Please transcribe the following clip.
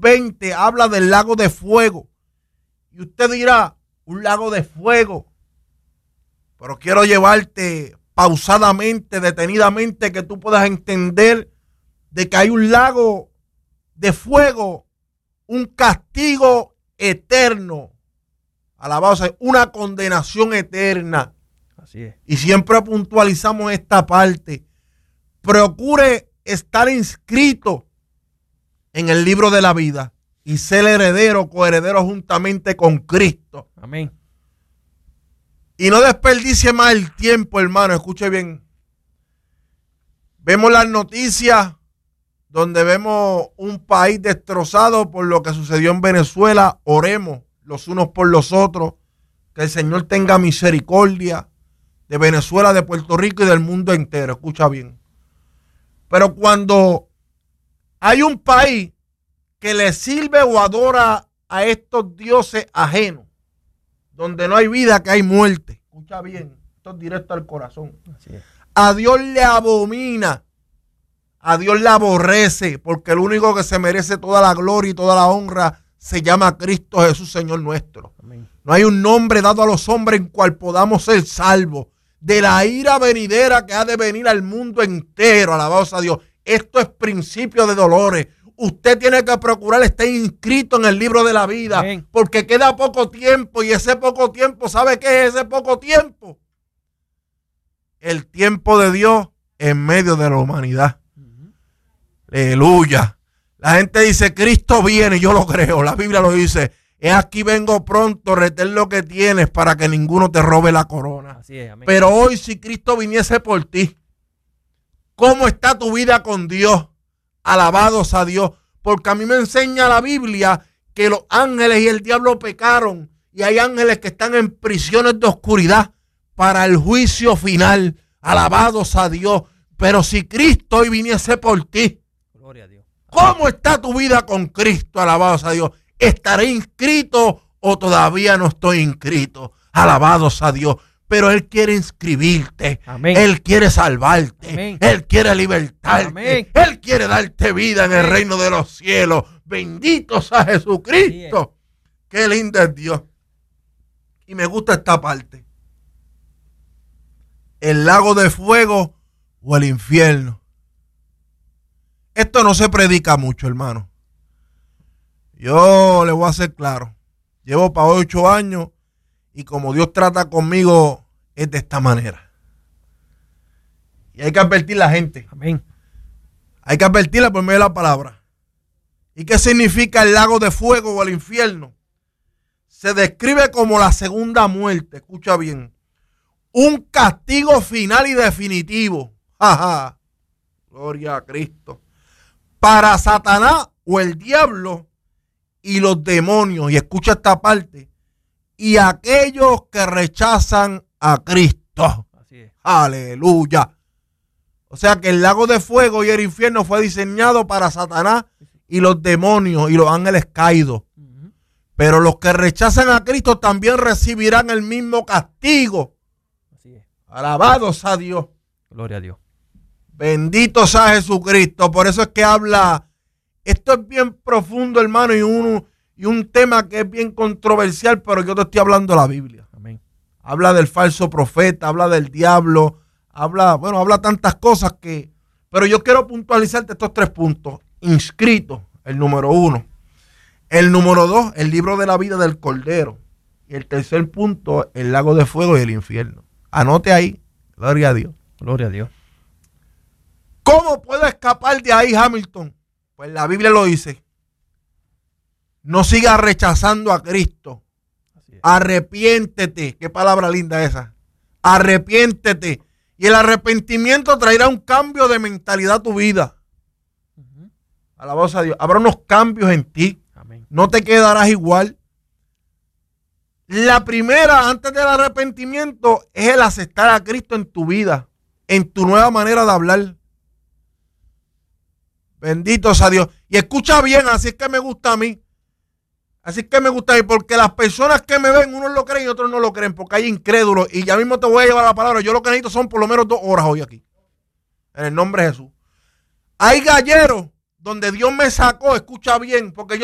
20 habla del lago de fuego. Y usted dirá, un lago de fuego. Pero quiero llevarte pausadamente, detenidamente, que tú puedas entender de que hay un lago de fuego, un castigo eterno. Alabado sea, una condenación eterna. Así es. Y siempre puntualizamos esta parte. Procure estar inscrito en el libro de la vida y ser heredero, coheredero juntamente con Cristo. Amén. Y no desperdicie más el tiempo, hermano. Escuche bien. Vemos las noticias donde vemos un país destrozado por lo que sucedió en Venezuela. Oremos los unos por los otros. Que el Señor tenga misericordia de Venezuela, de Puerto Rico y del mundo entero. Escucha bien. Pero cuando hay un país que le sirve o adora a estos dioses ajenos, donde no hay vida, que hay muerte. Escucha bien, esto es directo al corazón. Así es. A Dios le abomina, a Dios le aborrece, porque el único que se merece toda la gloria y toda la honra se llama Cristo Jesús, Señor nuestro. Amén. No hay un nombre dado a los hombres en cual podamos ser salvos de la ira venidera que ha de venir al mundo entero. Alabado sea Dios. Esto es principio de dolores. Usted tiene que procurar estar inscrito en el libro de la vida. Amén. Porque queda poco tiempo y ese poco tiempo, ¿sabe qué es ese poco tiempo? El tiempo de Dios en medio de la humanidad. Aleluya. La gente dice, Cristo viene, yo lo creo. La Biblia lo dice. He aquí vengo pronto, retén lo que tienes para que ninguno te robe la corona. Así es, amén. Pero hoy, si Cristo viniese por ti, ¿cómo está tu vida con Dios? Alabados a Dios, porque a mí me enseña la Biblia que los ángeles y el diablo pecaron y hay ángeles que están en prisiones de oscuridad para el juicio final. Alabados a Dios. Pero si Cristo hoy viniese por ti, gloria a Dios. ¿Cómo está tu vida con Cristo? Alabados a Dios. ¿Estaré inscrito o todavía no estoy inscrito? Alabados a Dios. Pero Él quiere inscribirte. Amén. Él quiere salvarte. Amén. Él quiere libertarte. Amén. Él quiere darte vida en el reino de los cielos. Bendito sea Jesucristo. Qué lindo es Dios. Y me gusta esta parte. El lago de fuego o el infierno. Esto no se predica mucho, hermano. Yo le voy a hacer claro. Llevo para 8 años y como Dios trata conmigo es de esta manera. Y hay que advertir a la gente. Amén. Hay que advertirla por medio de la palabra. ¿Y qué significa el lago de fuego o el infierno? Se describe como la segunda muerte. Escucha bien. Un castigo final y definitivo. Ajá. Gloria a Cristo. Para Satanás o el diablo y los demonios. Y escucha esta parte. Y aquellos que rechazan a Cristo. Así es. Aleluya. O sea que el lago de fuego y el infierno fue diseñado para Satanás y los demonios y los ángeles caídos. Pero los que rechazan a Cristo también recibirán el mismo castigo. Así es. Alabados a Dios. Gloria a Dios. Bendito sea Jesucristo. Por eso es que habla. Esto es bien profundo, hermano, y un tema que es bien controversial, pero yo te estoy hablando de la Biblia. Amén. Habla del falso profeta, habla del diablo, habla tantas cosas que. Pero yo quiero puntualizarte estos 3 puntos. Inscrito, el número 1. El número 2, el libro de la vida del Cordero. Y el tercer punto, el lago de fuego y el infierno. Anote ahí. Gloria a Dios. Gloria a Dios. ¿Cómo puedo escapar de ahí, Hamilton? Pues la Biblia lo dice. No sigas rechazando a Cristo. Arrepiéntete. Qué palabra linda esa. Arrepiéntete. Y el arrepentimiento traerá un cambio de mentalidad a tu vida. Alabados a Dios. Habrá unos cambios en ti. Amén. No te quedarás igual. La primera, antes del arrepentimiento, es el aceptar a Cristo en tu vida, en tu nueva manera de hablar. Bendito sea Dios. Y escucha bien, así es que me gusta a mí. Así es que me gusta a mí, porque las personas que me ven, unos lo creen y otros no lo creen, porque hay incrédulos. Y ya mismo te voy a llevar la palabra. Yo lo que necesito son por lo menos 2 horas hoy aquí. En el nombre de Jesús. Hay galleros donde Dios me sacó, escucha bien, porque yo